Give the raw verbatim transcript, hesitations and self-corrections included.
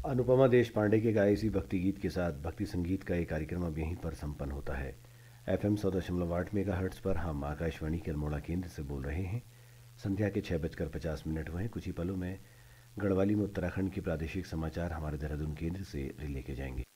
अनुपमा देशपांडे के गाए इसी भक्ति गीत के साथ भक्ति संगीत का एक कार्यक्रम अब यहीं पर संपन्न होता है। एफ एम सौ दशमलव आठ मेगा हर्ट्स पर हम आकाशवाणी के अल्मोड़ा केंद्र से बोल रहे हैं। संध्या के छः बजकर पचास मिनट हुए हैं। कुछ ही पलों में गढ़वाली में उत्तराखंड के प्रादेशिक समाचार हमारे देहरादून केंद्र से रिले के जाएंगे।